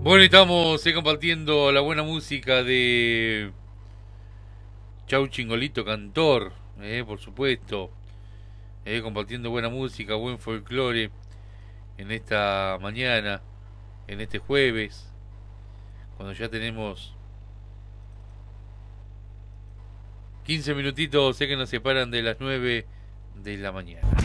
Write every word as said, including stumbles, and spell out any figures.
Bueno, estamos eh, compartiendo la buena música de Chau Chingolito Cantor, eh, por supuesto, eh, compartiendo buena música, buen folclore en esta mañana, en este jueves, cuando ya tenemos quince minutitos, sé que nos separan de las nueve de la mañana.